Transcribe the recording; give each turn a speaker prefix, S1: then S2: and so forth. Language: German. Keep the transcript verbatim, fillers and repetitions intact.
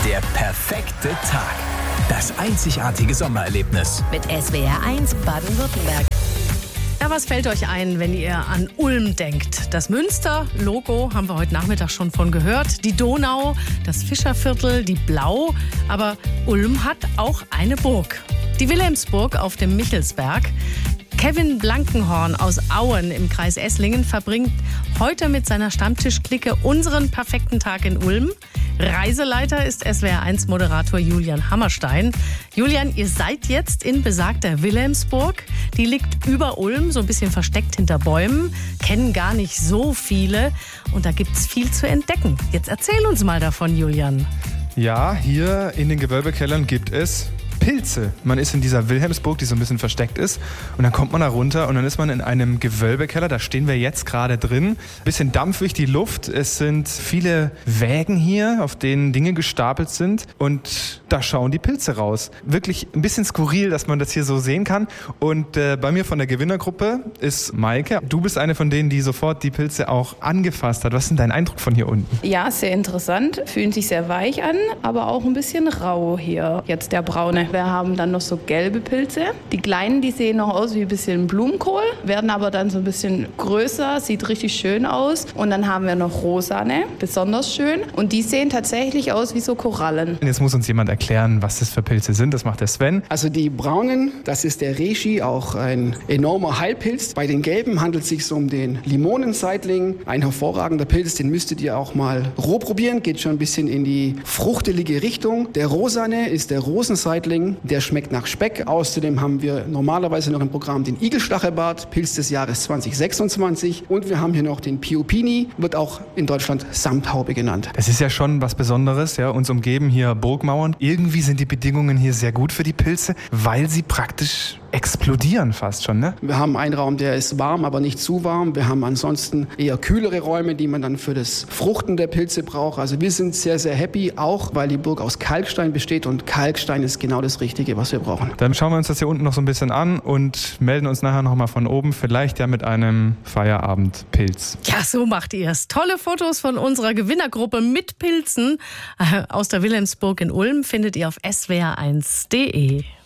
S1: Der perfekte Tag. Das einzigartige Sommererlebnis.
S2: Mit S W R eins Baden-Württemberg.
S3: Ja, was fällt euch ein, wenn ihr an Ulm denkt? Das Münster-Logo haben wir heute Nachmittag schon von gehört. Die Donau, das Fischerviertel, die Blau. Aber Ulm hat auch eine Burg. Die Wilhelmsburg auf dem Michelsberg. Kevin Blankenhorn aus Auen im Kreis Esslingen verbringt heute mit seiner Stammtischklicke unseren perfekten Tag in Ulm. Reiseleiter ist S W R eins Moderator Julian Hammerstein. Julian, ihr seid jetzt in besagter Wilhelmsburg. Die liegt über Ulm, so ein bisschen versteckt hinter Bäumen. Kennen gar nicht so viele. Und da gibt's viel zu entdecken. Jetzt erzähl uns mal davon, Julian.
S4: Ja, hier in den Gewölbekellern gibt es Pilze. Man ist in dieser Wilhelmsburg, die so ein bisschen versteckt ist, und dann kommt man da runter und dann ist man in einem Gewölbekeller, da stehen wir jetzt gerade drin. Bisschen dampfig die Luft, es sind viele Wägen hier, auf denen Dinge gestapelt sind und da schauen die Pilze raus. Wirklich ein bisschen skurril, dass man das hier so sehen kann. Und äh, bei mir von der Gewinnergruppe ist Maike. Du bist eine von denen, die sofort die Pilze auch angefasst hat. Was ist denn dein Eindruck von hier unten?
S5: Ja, sehr interessant, fühlen sich sehr weich an, aber auch ein bisschen rau hier, jetzt der braune. Wir haben dann noch so gelbe Pilze. Die kleinen, die sehen noch aus wie ein bisschen Blumenkohl, werden aber dann so ein bisschen größer, sieht richtig schön aus. Und dann haben wir noch rosane, besonders schön. Und die sehen tatsächlich aus wie so Korallen.
S4: Jetzt muss uns jemand erklären, was das für Pilze sind. Das macht der Sven.
S6: Also die braunen, das ist der Reishi, auch ein enormer Heilpilz. Bei den gelben handelt es sich um den Limonenseitling. Ein hervorragender Pilz, den müsstet ihr auch mal roh probieren. Geht schon ein bisschen in die fruchtelige Richtung. Der rosane ist der Rosenseitling. Der schmeckt nach Speck. Außerdem haben wir normalerweise noch im Programm den Igelstachelbart, Pilz des Jahres zwanzig sechsundzwanzig. Und wir haben hier noch den Piopini, wird auch in Deutschland Samthaube genannt.
S4: Das ist ja schon was Besonderes. Ja? Uns umgeben hier Burgmauern. Irgendwie sind die Bedingungen hier sehr gut für die Pilze, weil sie praktisch explodieren fast schon, ne?
S6: Wir haben einen Raum, der ist warm, aber nicht zu warm. Wir haben ansonsten eher kühlere Räume, die man dann für das Fruchten der Pilze braucht. Also wir sind sehr, sehr happy, auch weil die Burg aus Kalkstein besteht und Kalkstein ist genau das Richtige, was wir brauchen.
S4: Dann schauen wir uns das hier unten noch so ein bisschen an und melden uns nachher nochmal von oben, vielleicht ja mit einem Feierabendpilz.
S3: Ja, so macht ihr es. Tolle Fotos von unserer Gewinnergruppe mit Pilzen aus der Wilhelmsburg in Ulm findet ihr auf S W R eins punkt de.